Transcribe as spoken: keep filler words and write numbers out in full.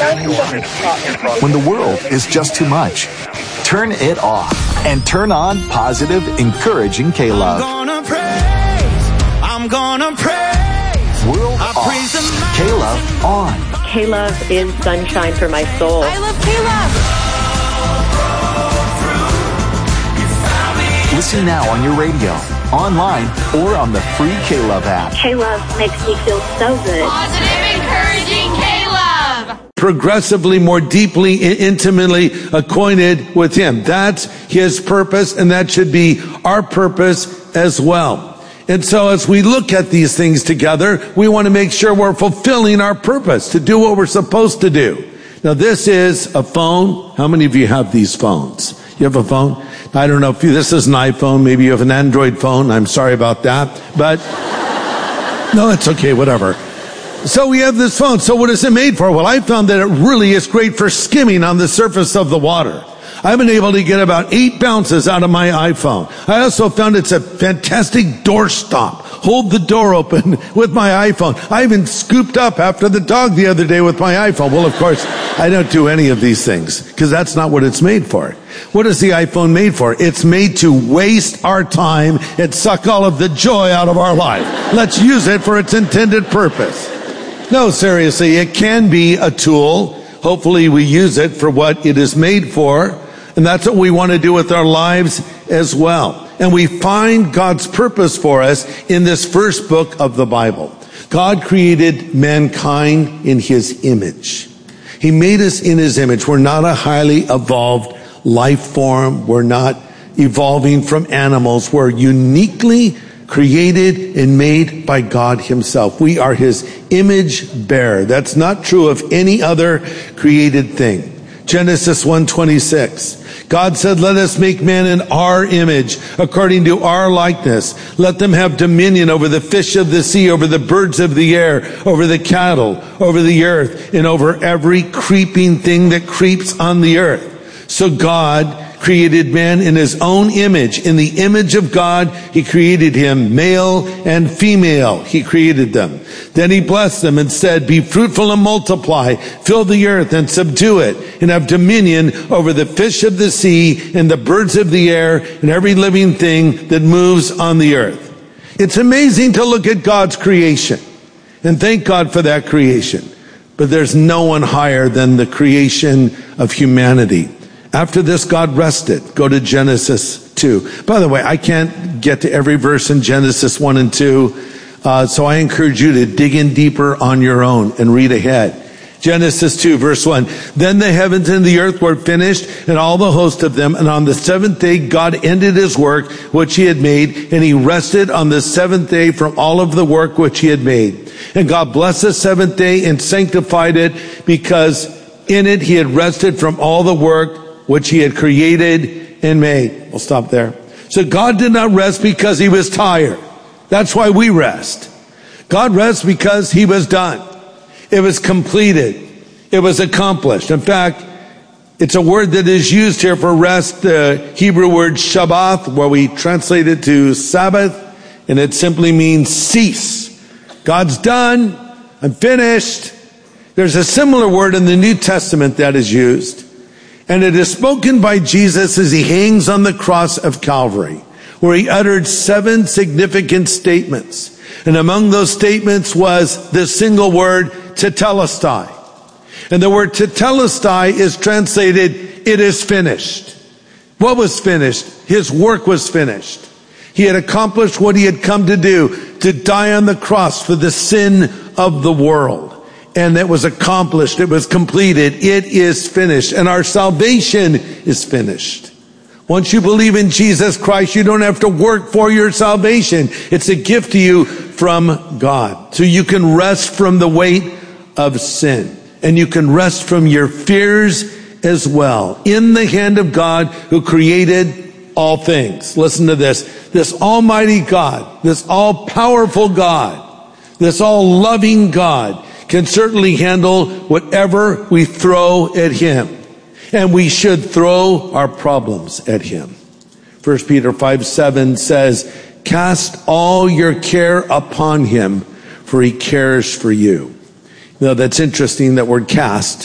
When the world is just too much, turn it off and turn on positive, encouraging K-Love. I'm gonna praise, I'm gonna praise. World I off, praise the K-Love on. K-Love is sunshine for my soul. I love K-Love. Listen now on your radio, online, or on the free K-Love app. K-Love makes me feel so good. Positive, encouraging K-Love. Progressively, more deeply, intimately acquainted with Him. That's His purpose, and that should be our purpose as well. And so as we look at these things together, we want to make sure we're fulfilling our purpose to do what we're supposed to do. Now, this is a phone. How many of you have these phones? You have a phone? I don't know if you, this is an iPhone. Maybe you have an Android phone. I'm sorry about that. But no, it's okay, whatever. So we have this phone. So what is it made for? Well, I found that it really is great for skimming on the surface of the water. I've been able to get about eight bounces out of my iPhone. I also found it's a fantastic doorstop. Hold the door open with my iPhone. I even scooped up after the dog the other day with my iPhone. Well, of course, I don't do any of these things because that's not what it's made for. What is the iPhone made for? It's made to waste our time and suck all of the joy out of our life. Let's use it for its intended purpose. No, seriously, it can be a tool. Hopefully we use it for what it is made for. And that's what we want to do with our lives as well. And we find God's purpose for us in this first book of the Bible. God created mankind in His image. He made us in His image. We're not a highly evolved life form. We're not evolving from animals. We're uniquely created and made by God Himself. We are His image bearer. That's not true of any other created thing. Genesis one twenty-six. God said, let us make man in our image, according to our likeness. Let them have dominion over the fish of the sea, over the birds of the air, over the cattle, over the earth, and over every creeping thing that creeps on the earth. So God created man in His own image. In the image of God, He created him, male and female. He created them. Then He blessed them and said, be fruitful and multiply, fill the earth and subdue it, and have dominion over the fish of the sea and the birds of the air and every living thing that moves on the earth. It's amazing to look at God's creation and thank God for that creation. But there's no one higher than the creation of humanity. After this, God rested. Go to Genesis two. By the way, I can't get to every verse in Genesis one and two, uh, so I encourage you to dig in deeper on your own and read ahead. Genesis two, verse one. Then the heavens and the earth were finished, and all the host of them. And on the seventh day, God ended His work which He had made, and He rested on the seventh day from all of the work which He had made. And God blessed the seventh day and sanctified it, because in it He had rested from all the work which He had created and made. We'll stop there. So God did not rest because He was tired. That's why we rest. God rests because He was done. It was completed. It was accomplished. In fact, it's a word that is used here for rest, the Hebrew word Shabbath, where we translate it to Sabbath, and it simply means cease. God's done. I'm finished. There's a similar word in the New Testament that is used. And it is spoken by Jesus as He hangs on the cross of Calvary, where He uttered seven significant statements. And among those statements was this single word, tetelestai. And the word tetelestai is translated, it is finished. What was finished? His work was finished. He had accomplished what He had come to do, to die on the cross for the sin of the world. And it was accomplished. It was completed. It is finished. And our salvation is finished. Once you believe in Jesus Christ, you don't have to work for your salvation. It's a gift to you from God. So you can rest from the weight of sin. And you can rest from your fears as well. In the hand of God who created all things. Listen to this. This almighty God, this all-powerful God, this all-loving God can certainly handle whatever we throw at Him. And we should throw our problems at Him. First Peter five seven says, cast all your care upon Him, for He cares for you. Now that's interesting, that word cast.